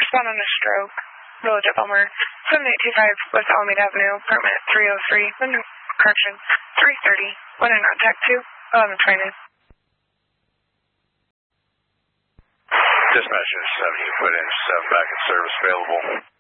Respond on a stroke. Village of Elmer. 7825 West Alameda Avenue, apartment 303, correction, 330. When in contact 2, 1129. Dispatcher 7, you put in 7 back in service available.